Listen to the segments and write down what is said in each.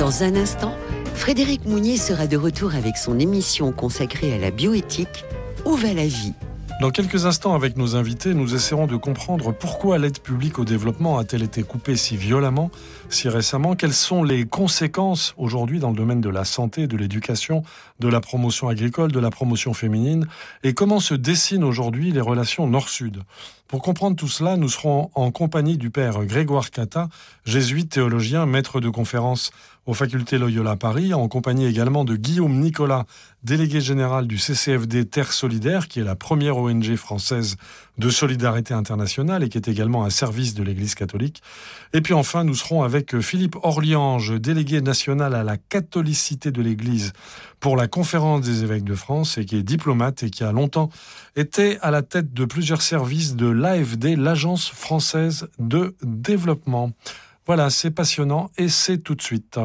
Dans un instant, Frédéric Mounier sera de retour avec son émission consacrée à la bioéthique « Où va la vie ?» Dans quelques instants, avec nos invités, nous essaierons de comprendre pourquoi l'aide publique au développement a-t-elle été coupée si violemment, si récemment. Quelles sont les conséquences aujourd'hui dans le domaine de la santé, de l'éducation, de la promotion agricole, de la promotion féminine, et comment se dessinent aujourd'hui les relations Nord-Sud. Pour comprendre tout cela, nous serons en compagnie du père Grégoire Catta, jésuite théologien, maître de conférences aux facultés Loyola Paris, en compagnie également de Guillaume Nicolas, délégué général du CCFD Terre Solidaire, qui est la première ONG française de solidarité internationale et qui est également un service de l'Église catholique. Et puis enfin, nous serons avec Philippe Orliange, délégué national à la catholicité de l'Église pour la Conférence des évêques de France et qui est diplomate et qui a longtemps été à la tête de plusieurs services de l'AFD, l'Agence française de développement. Voilà, c'est passionnant et c'est tout de suite.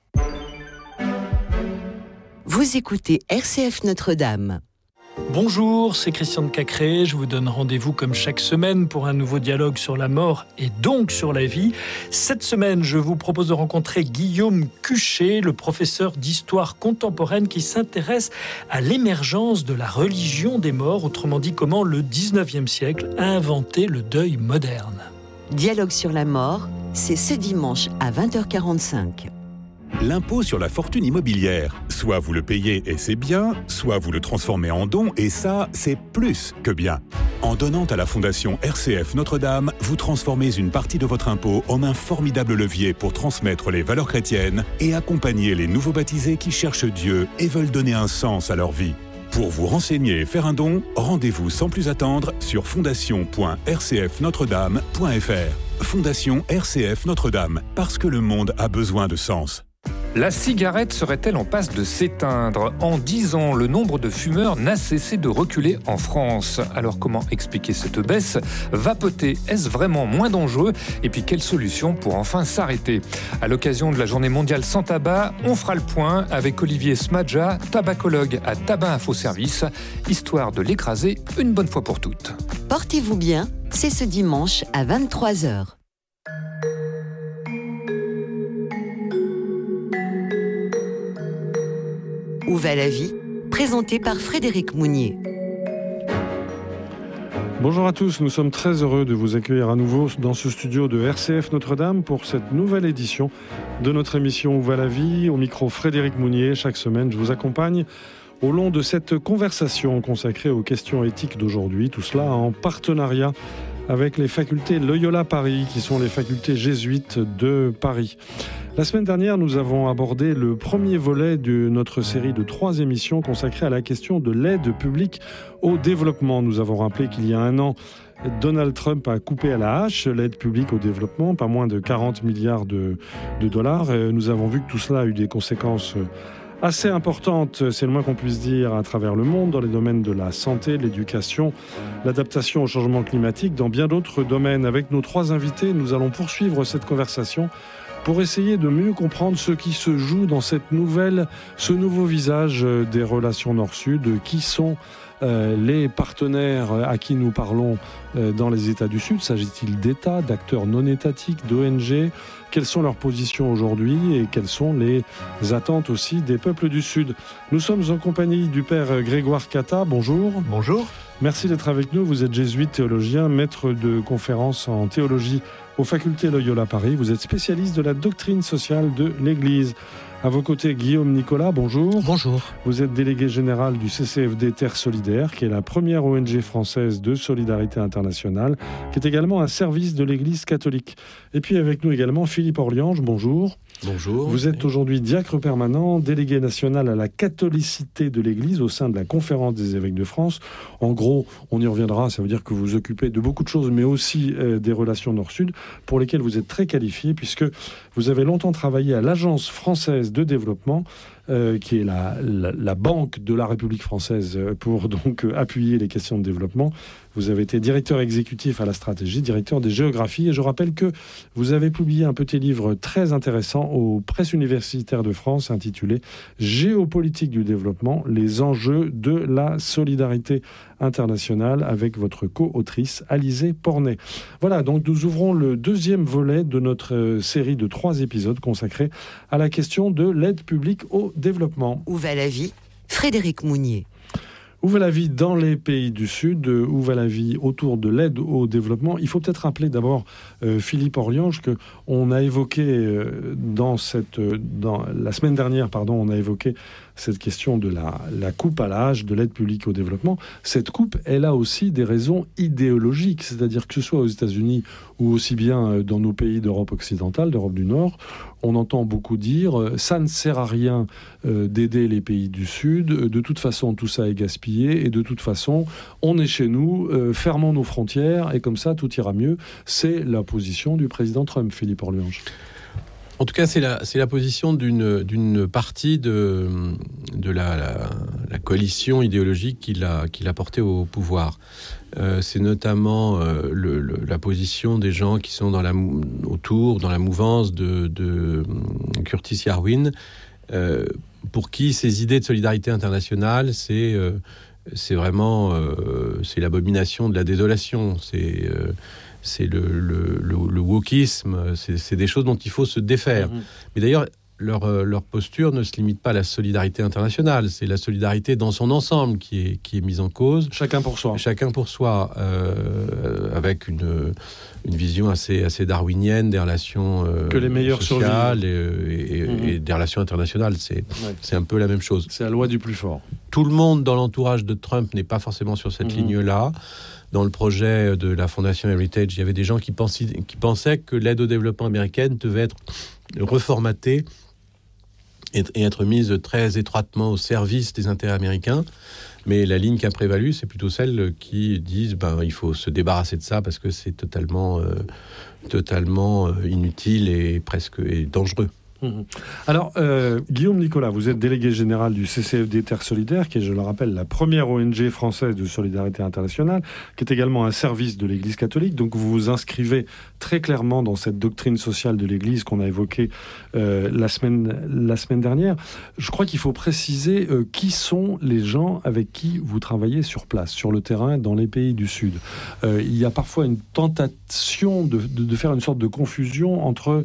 Vous écoutez RCF Notre-Dame. Bonjour, c'est Christian de Cacré. Je vous donne rendez-vous comme chaque semaine pour un nouveau dialogue sur la mort et donc sur la vie. Cette semaine, je vous propose de rencontrer Guillaume Cuchet, le professeur d'histoire contemporaine qui s'intéresse à l'émergence de la religion des morts, autrement dit comment le 19e siècle a inventé le deuil moderne. Dialogue sur la mort, c'est ce dimanche à 20h45. L'impôt sur la fortune immobilière. Soit vous le payez et c'est bien, soit vous le transformez en don et ça, c'est plus que bien. En donnant à la Fondation RCF Notre-Dame, vous transformez une partie de votre impôt en un formidable levier pour transmettre les valeurs chrétiennes et accompagner les nouveaux baptisés qui cherchent Dieu et veulent donner un sens à leur vie. Pour vous renseigner et faire un don, rendez-vous sans plus attendre sur fondation.rcfnotredame.fr. Fondation RCF Notre-Dame, parce que le monde a besoin de sens. La cigarette serait-elle en passe de s'éteindre ? En 10 ans, le nombre de fumeurs n'a cessé de reculer en France. Alors comment expliquer cette baisse ? Vapoter, est-ce vraiment moins dangereux ? Et puis quelle solution pour enfin s'arrêter ? À l'occasion de la journée mondiale sans tabac, on fera le point avec Olivier Smadja, tabacologue à Tabac Info Service, histoire de l'écraser une bonne fois pour toutes. Portez-vous bien, c'est ce dimanche à 23h. Où va la vie ? Présenté par Frédéric Mounier. Bonjour à tous, nous sommes très heureux de vous accueillir à nouveau dans ce studio de RCF Notre-Dame pour cette nouvelle édition de notre émission Où va la vie ? Au micro Frédéric Mounier, chaque semaine je vous accompagne au long de cette conversation consacrée aux questions éthiques d'aujourd'hui, tout cela en partenariat avec les facultés Loyola Paris, qui sont les facultés jésuites de Paris. La semaine dernière, nous avons abordé le premier volet de notre série de 3 émissions consacrées à la question de l'aide publique au développement. Nous avons rappelé qu'il y a un an, Donald Trump a coupé à la hache l'aide publique au développement, pas moins de 40 milliards de dollars. Nous avons vu que tout cela a eu des conséquences assez importante, c'est le moins qu'on puisse dire, à travers le monde, dans les domaines de la santé, l'éducation, l'adaptation au changement climatique, dans bien d'autres domaines. Avec nos 3 invités, nous allons poursuivre cette conversation pour essayer de mieux comprendre ce qui se joue dans ce nouveau visage des relations Nord-Sud. Qui sont les partenaires à qui nous parlons dans les États du Sud ? S'agit-il d'États, d'acteurs non étatiques, d'ONG ? Quelles sont leurs positions aujourd'hui et quelles sont les attentes aussi des peuples du Sud ? Nous sommes en compagnie du père Grégoire Catta. Bonjour. Bonjour. Merci d'être avec nous. Vous êtes jésuite théologien, maître de conférences en théologie aux facultés Loyola Paris. Vous êtes spécialiste de la doctrine sociale de l'Église. À vos côtés, Guillaume Nicolas, bonjour. Bonjour. Vous êtes délégué général du CCFD Terre Solidaire, qui est la première ONG française de solidarité internationale, qui est également un service de l'Église catholique. Et puis avec nous également Philippe Orliange, bonjour. Bonjour. Vous êtes aujourd'hui diacre permanent, délégué national à la catholicité de l'Église au sein de la Conférence des évêques de France. En gros, on y reviendra, ça veut dire que vous vous occupez de beaucoup de choses, mais aussi des relations Nord-Sud, pour lesquelles vous êtes très qualifié, puisque vous avez longtemps travaillé à l'Agence française de développement, qui est la banque de la République française pour donc appuyer les questions de développement. Vous avez été directeur exécutif à la stratégie, directeur des géographies. Et je rappelle que vous avez publié un petit livre très intéressant aux presses universitaires de France intitulé « Géopolitique du développement, les enjeux de la solidarité internationale » avec votre co-autrice Alizée Pornet. Voilà, donc nous ouvrons le deuxième volet de notre série de 3 épisodes consacrés à la question de l'aide publique au développement. Où va la vie ? Frédéric Mounier. Où va la vie dans les pays du Sud ? Où va la vie autour de l'aide au développement ? Il faut peut-être rappeler d'abord, Philippe Orliange, qu'on a évoqué dans la semaine dernière, on a évoqué cette question de la coupe à l'âge de l'aide publique au développement. Cette coupe, elle a aussi des raisons idéologiques, c'est-à-dire que ce soit aux États-Unis ou aussi bien dans nos pays d'Europe occidentale, d'Europe du Nord, on entend beaucoup dire ça ne sert à rien d'aider les pays du Sud, de toute façon tout ça est gaspillé et de toute façon on est chez nous, fermons nos frontières et comme ça tout ira mieux. C'est la position du président Trump, Philippe Orliange. En tout cas, c'est la position d'une partie de la coalition idéologique qu'il a portée au pouvoir. C'est notamment la position des gens qui sont dans la mouvance de Curtis Yarwin, pour qui ces idées de solidarité internationale, c'est vraiment c'est l'abomination de la désolation. C'est le wokisme, c'est des choses dont il faut se défaire. Mais d'ailleurs, leur posture ne se limite pas à la solidarité internationale, c'est la solidarité dans son ensemble qui est mise en cause. Chacun pour soi. Chacun pour soi, avec une vision assez darwinienne des relations que les meilleurs sociales et des relations internationales. C'est un peu la même chose. C'est la loi du plus fort. Tout le monde dans l'entourage de Trump n'est pas forcément sur cette ligne-là. Dans le projet de la Fondation Heritage, il y avait des gens qui pensaient que l'aide au développement américaine devait être reformatée et être mise très étroitement au service des intérêts américains. Mais la ligne qui a prévalu, c'est plutôt celle qui disent il faut se débarrasser de ça parce que c'est totalement inutile et presque dangereux. Alors, Guillaume Nicolas, vous êtes délégué général du CCFD Terre Solidaire, qui est, je le rappelle, la première ONG française de solidarité internationale, qui est également un service de l'Église catholique. Donc, vous vous inscrivez très clairement dans cette doctrine sociale de l'Église qu'on a évoquée la semaine dernière. Je crois qu'il faut préciser qui sont les gens avec qui vous travaillez sur place, sur le terrain, dans les pays du Sud. Il y a parfois une tentation de faire une sorte de confusion entre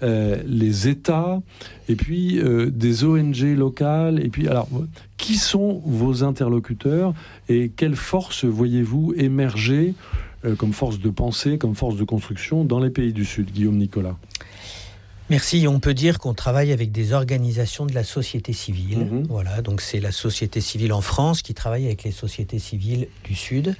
les États et puis des ONG locales. Et puis, alors, qui sont vos interlocuteurs et quelle force voyez-vous émerger comme force de pensée, comme force de construction dans les pays du Sud ? Guillaume Nicolas. Merci. On peut dire qu'on travaille avec des organisations de la société civile. Voilà, donc c'est la société civile en France qui travaille avec les sociétés civiles du Sud.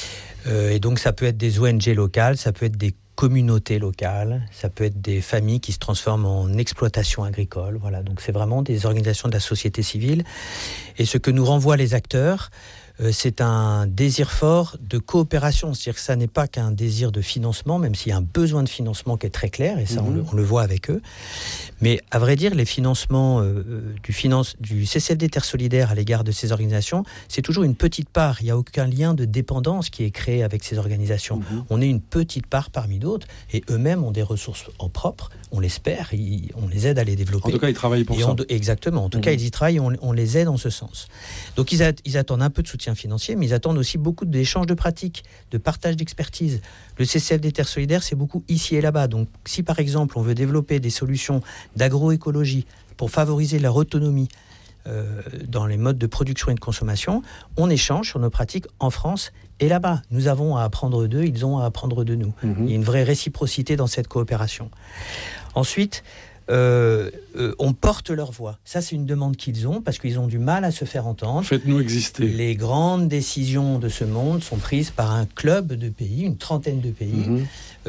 Et donc ça peut être des ONG locales, ça peut être des communautés locales, ça peut être des familles qui se transforment en exploitation agricole. Voilà, donc c'est vraiment des organisations de la société civile. Et ce que nous renvoient les acteurs, c'est un désir fort de coopération. C'est-à-dire que ça n'est pas qu'un désir de financement, même s'il y a un besoin de financement qui est très clair, et ça on le voit avec eux. Mais à vrai dire, les financements du CCFD Terre Solidaire à l'égard de ces organisations, c'est toujours une petite part. Il n'y a aucun lien de dépendance qui est créé avec ces organisations. On est une petite part parmi d'autres, et eux-mêmes ont des ressources en propre, on l'espère, on les aide à les développer. En tout cas, ils travaillent pour ça. Exactement. En tout cas, ils y travaillent, on les aide en ce sens. Donc, ils attendent un peu de soutien financier, mais ils attendent aussi beaucoup d'échanges de pratiques, de partage d'expertise. Le CCFD Terre Solidaire, c'est beaucoup ici et là-bas. Donc, si par exemple, on veut développer des solutions d'agroécologie pour favoriser leur autonomie dans les modes de production et de consommation, on échange sur nos pratiques en France et là-bas. Nous avons à apprendre d'eux, ils ont à apprendre de nous. Il y a une vraie réciprocité dans cette coopération. Ensuite, on porte leur voix. Ça, c'est une demande qu'ils ont parce qu'ils ont du mal à se faire entendre. Faites-nous exister. Les grandes décisions de ce monde sont prises par un club de pays, une trentaine de pays,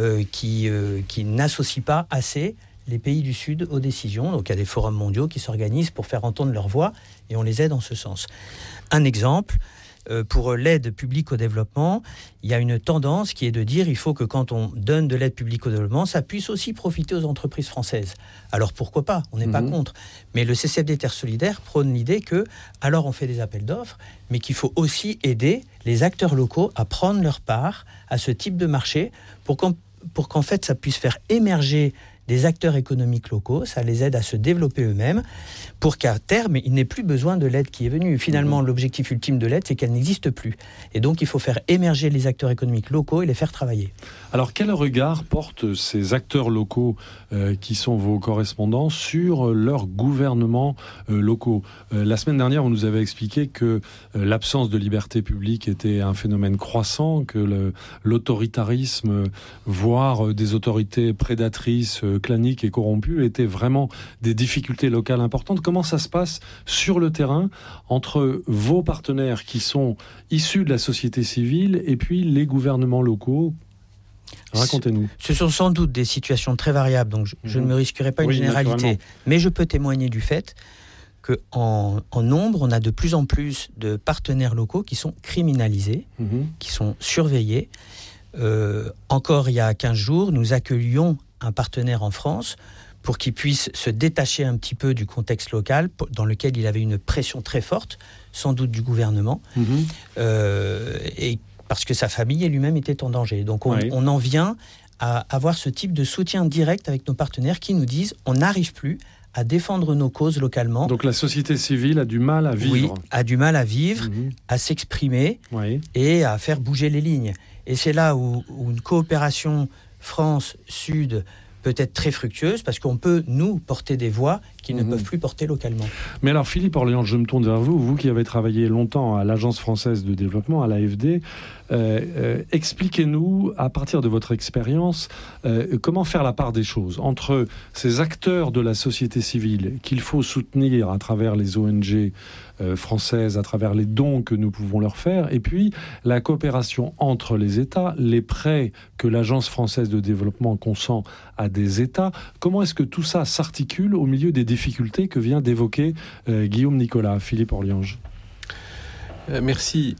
qui n'associent pas assez les pays du Sud aux décisions. Donc il y a des forums mondiaux qui s'organisent pour faire entendre leur voix et on les aide en ce sens. Un exemple, pour l'aide publique au développement, il y a une tendance qui est de dire il faut que quand on donne de l'aide publique au développement, ça puisse aussi profiter aux entreprises françaises. Alors pourquoi pas ? On n'est pas contre. Mais le CCFD Terre Solidaire prône l'idée que, alors on fait des appels d'offres, mais qu'il faut aussi aider les acteurs locaux à prendre leur part à ce type de marché pour qu'en fait ça puisse faire émerger des acteurs économiques locaux, ça les aide à se développer eux-mêmes, pour qu'à terme, il n'ait plus besoin de l'aide qui est venue. Finalement, l'objectif ultime de l'aide, c'est qu'elle n'existe plus. Et donc, il faut faire émerger les acteurs économiques locaux et les faire travailler. Alors, quel regard portent ces acteurs locaux qui sont vos correspondants sur leurs gouvernements locaux ? La semaine dernière, vous nous avez expliqué que l'absence de liberté publique était un phénomène croissant, que l'autoritarisme, voire des autorités prédatrices, claniques et corrompues, étaient vraiment des difficultés locales importantes. Comment ça se passe sur le terrain entre vos partenaires qui sont issus de la société civile et puis les gouvernements locaux ? Racontez-nous. Ce sont sans doute des situations très variables, donc je ne me risquerai pas une généralité. Mais je peux témoigner du fait qu'en nombre, on a de plus en plus de partenaires locaux qui sont criminalisés, qui sont surveillés. Encore il y a 15 jours, nous accueillions un partenaire en France pour qu'il puisse se détacher un petit peu du contexte local dans lequel il avait une pression très forte, sans doute du gouvernement, et parce que sa famille et lui-même étaient en danger. Donc on en vient à avoir ce type de soutien direct avec nos partenaires qui nous disent on n'arrive plus à défendre nos causes localement. Donc la société civile a du mal à vivre. Oui, a du mal à vivre, à s'exprimer et à faire bouger les lignes. Et c'est là où une coopération France-Sud peut être très fructueuse, parce qu'on peut, nous, porter des voix qui ne peuvent plus porter localement. Mais alors, Philippe Orléans, je me tourne vers vous, vous qui avez travaillé longtemps à l'Agence française de développement, à l'AFD, expliquez-nous, à partir de votre expérience, comment faire la part des choses entre ces acteurs de la société civile qu'il faut soutenir à travers les ONG françaises, à travers les dons que nous pouvons leur faire, et puis la coopération entre les États, les prêts que l'Agence française de développement consent à des États. Comment est-ce que tout ça s'articule au milieu des difficultés que vient d'évoquer Guillaume Nicolas? Philippe Orléans. Merci.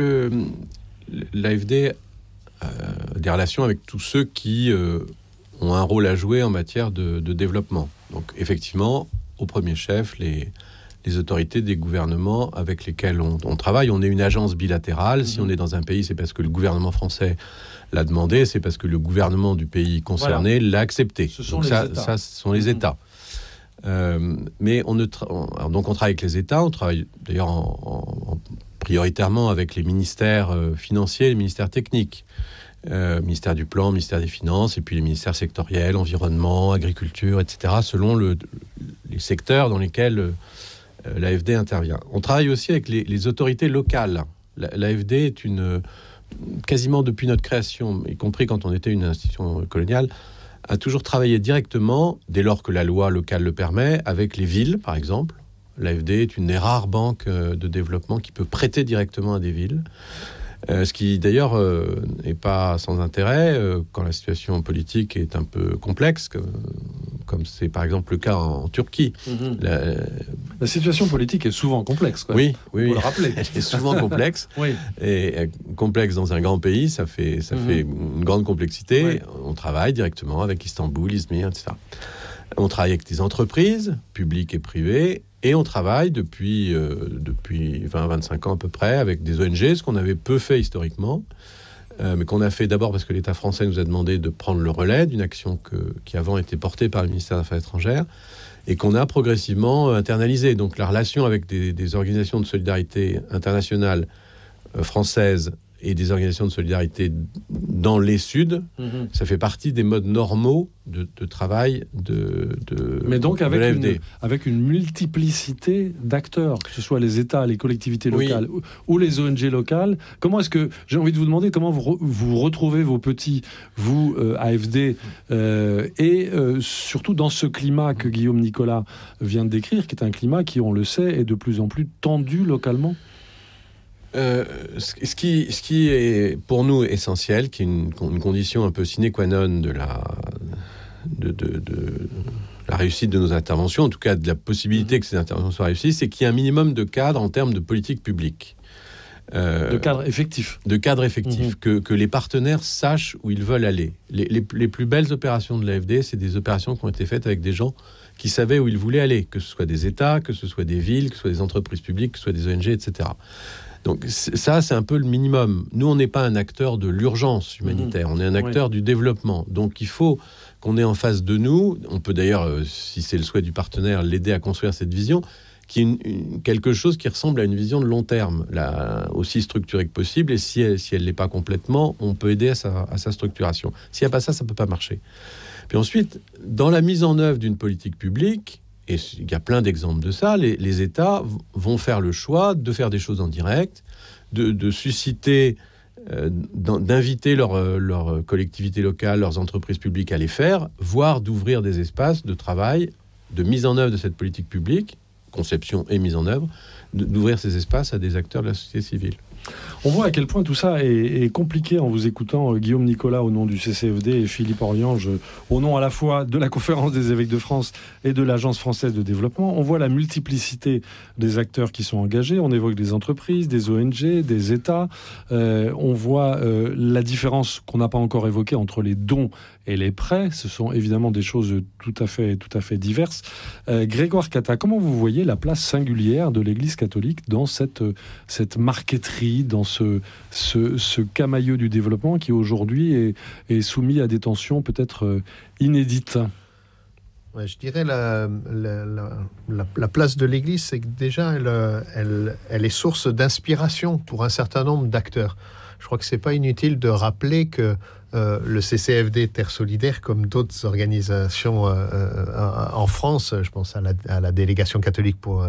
L'AFD a des relations avec tous ceux qui ont un rôle à jouer en matière de développement. Donc effectivement, au premier chef, les autorités des gouvernements avec lesquels on travaille. On est une agence bilatérale. Si on est dans un pays, c'est parce que le gouvernement français l'a demandé, c'est parce que le gouvernement du pays concerné l'a accepté. Ce sont les États. Mais on travaille avec les États, on travaille d'ailleurs prioritairement avec les ministères financiers et les ministères techniques. Ministère du Plan, ministère des Finances, et puis les ministères sectoriels, environnement, agriculture, etc., selon les secteurs dans lesquels l'AFD intervient. On travaille aussi avec les autorités locales. L'AFD est quasiment depuis notre création, y compris quand on était une institution coloniale, a toujours travaillé directement, dès lors que la loi locale le permet, avec les villes, par exemple. L'AFD est une des rares banques de développement qui peut prêter directement à des villes. Ce qui, d'ailleurs, n'est pas sans intérêt quand la situation politique est un peu complexe, comme c'est, par exemple, le cas en Turquie. La situation politique est souvent complexe, quoi. Oui. Faut le rappeler. Elle est souvent complexe. Et complexe dans un grand pays, ça fait une grande complexité. On travaille directement avec Istanbul, Izmir, etc. On travaille avec des entreprises, publiques et privées, et on travaille depuis 20-25 ans à peu près avec des ONG, ce qu'on avait peu fait historiquement, mais qu'on a fait d'abord parce que l'État français nous a demandé de prendre le relais d'une action qui avant était portée par le ministère des Affaires étrangères, et qu'on a progressivement internalisée. Donc la relation avec des organisations de solidarité internationale françaises et des organisations de solidarité dans les Suds, ça fait partie des modes normaux de travail Mais donc de l'AFD. Avec une multiplicité d'acteurs, que ce soit les États, les collectivités locales ou les ONG locales. Comment est-ce que, j'ai envie de vous demander, comment vous retrouvez vos petits, vous, AFD, et surtout dans ce climat que Guillaume Nicolas vient de décrire, qui est un climat qui, on le sait, est de plus en plus tendu localement? Ce qui est pour nous essentiel, qui est une condition un peu sine qua non de la réussite de nos interventions, en tout cas de la possibilité que ces interventions soient réussies, c'est qu'il y a un minimum de cadre en termes de politique publique. De cadre effectif. Que les partenaires sachent où ils veulent aller. Les plus belles opérations de l'AFD, c'est des opérations qui ont été faites avec des gens qui savaient où ils voulaient aller, que ce soit des États, que ce soit des villes, que ce soit des entreprises publiques, que ce soit des ONG, etc. Donc ça, c'est un peu le minimum. Nous, on n'est pas un acteur de l'urgence humanitaire, on est un acteur du développement. Donc il faut qu'on ait en face de nous, on peut d'ailleurs, si c'est le souhait du partenaire, l'aider à construire cette vision, qui est quelque chose qui ressemble à une vision de long terme, aussi structurée que possible, et si elle ne l'est pas complètement, on peut aider à sa structuration. S'il n'y a pas ça, ça ne peut pas marcher. Puis ensuite, dans la mise en œuvre d'une politique publique, et il y a plein d'exemples de ça, les États vont faire le choix de faire des choses en direct, de susciter, d'inviter leurs collectivités locales, leurs entreprises publiques à les faire, voire d'ouvrir des espaces de travail, de mise en œuvre de cette politique publique, conception et mise en œuvre, d'ouvrir ces espaces à des acteurs de la société civile. On voit à quel point tout ça est compliqué en vous écoutant, Guillaume Nicolas au nom du CCFD et Philippe Orliange au nom à la fois de la Conférence des évêques de France et de l'Agence française de développement. On voit la multiplicité des acteurs qui sont engagés. On évoque des entreprises, des ONG, des États. On voit la différence qu'on n'a pas encore évoquée entre les dons et les prêts. Ce sont évidemment des choses tout à fait diverses. Grégoire Catta, comment vous voyez la place singulière de l'Église catholique dans cette marqueterie, dans ce camailleux du développement qui aujourd'hui est soumis à des tensions peut-être inédites? Ouais, je dirais la place de l'Église, c'est que déjà elle est source d'inspiration pour un certain nombre d'acteurs. Je crois que c'est pas inutile de rappeler que le CCFD Terre Solidaire, comme d'autres organisations en France, je pense à la délégation catholique pour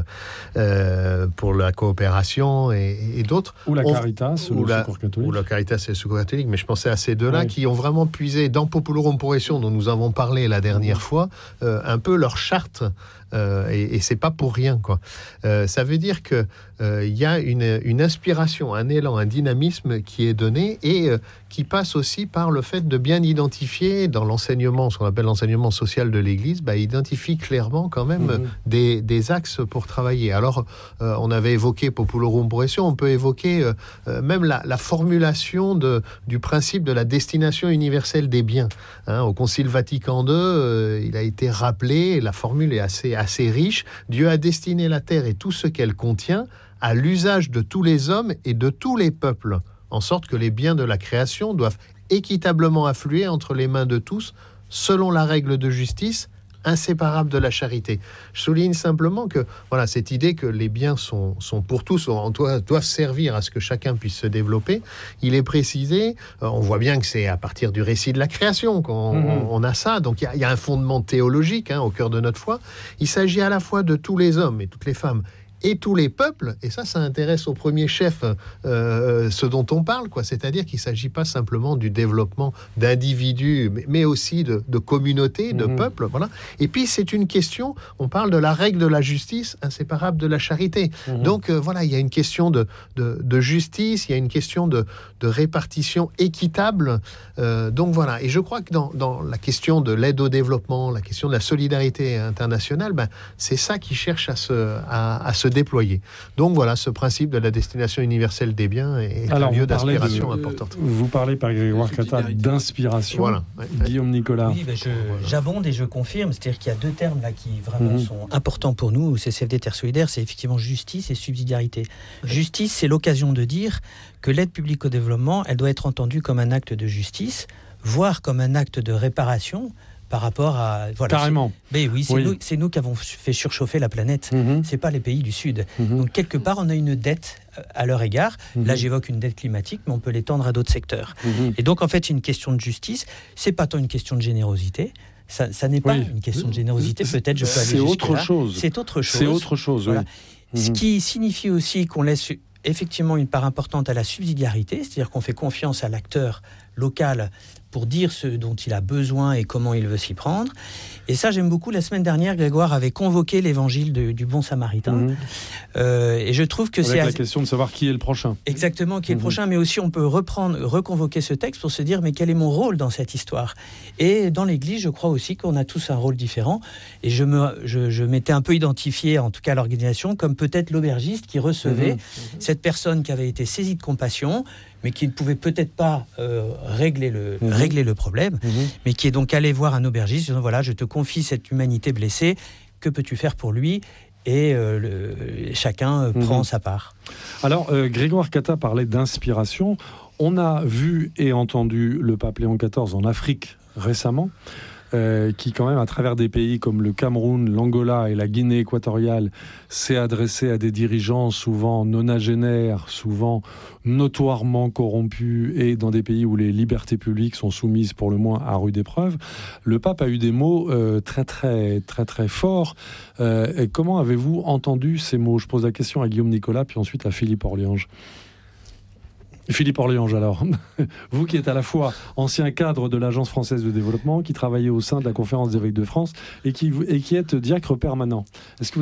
la coopération et d'autres. Ou la Caritas, le Secours catholique. Ou la Caritas et le Secours catholique, mais je pensais à ces deux-là qui ont vraiment puisé dans Populorum Progression, dont nous avons parlé la dernière fois, un peu leur charte. Et c'est pas pour rien, quoi. Ça veut dire que il y a une inspiration, un élan, un dynamisme qui est donné et qui passe aussi par le fait de bien identifier dans l'enseignement, ce qu'on appelle l'enseignement social de l'Église, identifie clairement quand même des axes pour travailler. Alors, on avait évoqué Populorum Progression, on peut évoquer même la formulation du principe de la destination universelle des biens. Au Concile Vatican II, il a été rappelé, la formule est assez riche. Dieu a destiné la terre et tout ce qu'elle contient à l'usage de tous les hommes et de tous les peuples, en sorte que les biens de la création doivent équitablement affluer entre les mains de tous, selon la règle de justice inséparable de la charité. Je souligne simplement que voilà, cette idée que les biens sont pour tous, doivent servir à ce que chacun puisse se développer, il est précisé, on voit bien que c'est à partir du récit de la création qu'on a ça, donc il y a un fondement théologique au cœur de notre foi. Il s'agit à la fois de tous les hommes et toutes les femmes, et tous les peuples, et ça intéresse au premier chef ce dont on parle, quoi. C'est-à-dire qu'il ne s'agit pas simplement du développement d'individus, mais aussi de communautés, de peuples, voilà. Et puis c'est une question, on parle de la règle de la justice inséparable de la charité. Donc voilà, il y a une question de justice, il y a une question de répartition équitable. Donc voilà, et je crois que dans la question de l'aide au développement, la question de la solidarité internationale, c'est ça qui cherche à se déployer. Donc voilà, ce principe de la destination universelle des biens est un lieu d'inspiration importante. Vous parlez par Grégoire Catta d'inspiration. Voilà. Guillaume Nicolas. Oui, j'abonde et je confirme. C'est-à-dire qu'il y a deux termes là qui vraiment sont importants pour nous au CCFD Terre Solidaire, c'est effectivement justice et subsidiarité. Justice, c'est l'occasion de dire que l'aide publique au développement, elle doit être entendue comme un acte de justice, voire comme un acte de réparation par rapport à... Voilà, carrément. Mais oui, c'est nous qui avons fait surchauffer la planète. C'est pas les pays du Sud. Donc, quelque part, on a une dette à leur égard. Là, j'évoque une dette climatique, mais on peut l'étendre à d'autres secteurs. Et donc, en fait, une question de justice, c'est pas tant une question de générosité. Ça n'est pas une question de générosité. Peut-être je peux aller jusque-là. C'est autre chose. C'est autre chose, voilà. Ce qui signifie aussi qu'on laisse effectivement une part importante à la subsidiarité, c'est-à-dire qu'on fait confiance à l'acteur local pour dire ce dont il a besoin et comment il veut s'y prendre. Et ça, j'aime beaucoup. La semaine dernière, Grégoire avait convoqué l'évangile du bon samaritain. Et je trouve que avec la question de savoir qui est le prochain. Exactement, qui est le prochain, mais aussi on peut reconvoquer ce texte pour se dire mais quel est mon rôle dans cette histoire. Et dans l'Église, je crois aussi qu'on a tous un rôle différent. Et je m'étais un peu identifié, en tout cas à l'organisation, comme peut-être l'aubergiste qui recevait cette personne qui avait été saisie de compassion, mais qui ne pouvait peut-être pas régler le problème, mais qui est donc allé voir un aubergiste, disant voilà, je te confie cette humanité blessée, que peux-tu faire pour lui ? Et chacun prend sa part. Alors, Grégoire Catta parlait d'inspiration. On a vu et entendu le pape Léon XIV en Afrique récemment, qui quand même, à travers des pays comme le Cameroun, l'Angola et la Guinée équatoriale, s'est adressé à des dirigeants souvent nonagénaires, souvent notoirement corrompus et dans des pays où les libertés publiques sont soumises pour le moins à rude épreuve. Le pape a eu des mots très très très très forts. Et comment avez-vous entendu ces mots ? Je pose la question à Guillaume Nicolas, puis ensuite à Philippe Orliange. Philippe Orliange, alors, vous qui êtes à la fois ancien cadre de l'Agence française de développement, qui travaillait au sein de la Conférence des évêques de France et qui êtes diacre permanent. Est-ce que